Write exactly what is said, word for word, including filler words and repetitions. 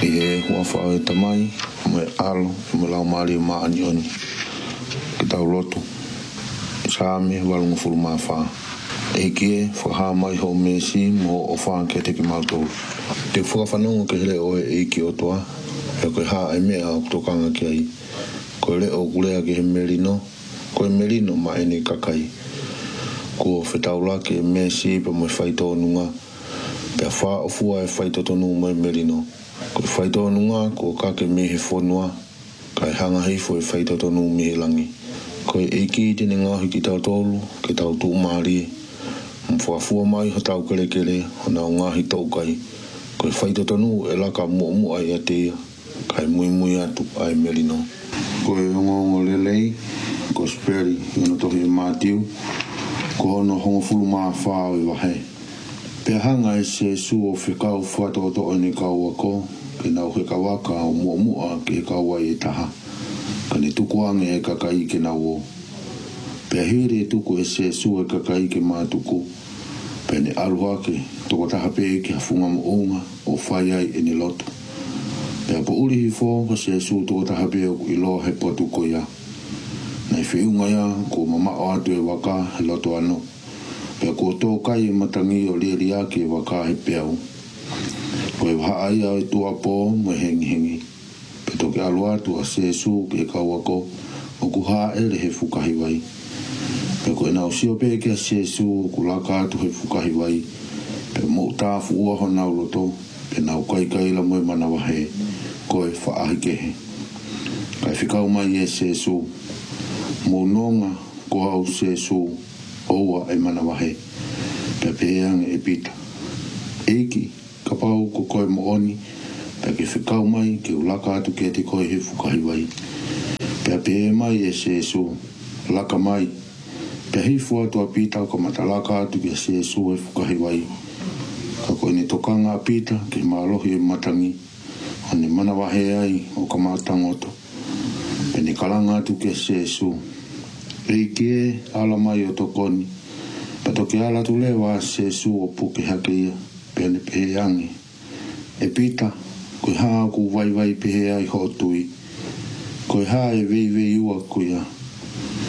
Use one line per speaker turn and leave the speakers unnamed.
e hua whao e tamai, mo e alo, mo lau maari ma ani oni. Ki tau lotu. Sāme walunga furu maa whaa. E kie, whaha mai ho mesi, mo o whaa ke teki mātou. Te whakawhanonga ke hele oe e ki o toa, e koe haa e mea o tokanga ki ai. Koe le o kulea ki he merino, koe merino ma ene kakai. Ko whetau ke mesi pa mo e whaito nunga, pia wha o fua e whaito tonu mo e merino. Ko e whaito nunga, ko kake mehe whanua, kai hanga heifo e whaito tonu mehe langi. Ko e ki tene ngahi ki tau tolu, ki tau tu maari, mwhafua mai ho tau kere kere, hona o ngahi tau kai. Ko e whaito tonu e laka mua mua ai atea, kai mui mui atu ai merino. Ko e ongo lelei, ko speri, ino tohi e mātiu, ko ono hongo fulu maa whao i wahe. Pea hanga e se su o whikau whato to ane kau ako, ke nau he kawaka o mua mua ke kau ai e taha. Ka ne tuku ange e kakai ke nau o. Pea here e tuku e se su e kakai ke mātuku. Pea ne aluha ke toko taha pe ke hafunga mo onga o whai ai e ne loto. Pea po uri hi fo ka se su toko taha pe o i loa he potu ko ia. Nei whiunga ia ko mama o atu e waka he loto ano. Pea ko tō kai e matangi o lia lia ke waka he peau. Ko e waha ai au e tua po mo hengi hengi. Pe toke alu atu a se su ke kau ako o kuha ere he fukahi wai. Pe ko e nau sio pe ke a se su ku laka atu he fukahi wai. Pe mo tāfu ua ho nau loto. Pe nau kai kai la mo e mana wahe. Ko e whaahi kehe. Kai whikau mai e se su. Mo nonga ko au se su oua e mana wahe. Pe peang e pita. Eiki, ka pau ko koe mo oni. Pe ke whikau mai ke ulaka atu ke te koe he fukahi wai. Pe pe mai e se su. Laka mai. Pe hifu atu a pita ko matalaka atu ke se su e fukahi wai. Ka koe ni tokanga a pita ke maalohi e matangi. Ane mana wahe ai o ka matangoto. Pe ni kalanga atu ke se su. E kie ala mai o tokoni. Pa toke ala tu lewa se su o puke hake ia. Pe ane pehe ange. E pita, koe haa ku vai vai pehe ai ho tui. Koe haa e vei vei ua kuia.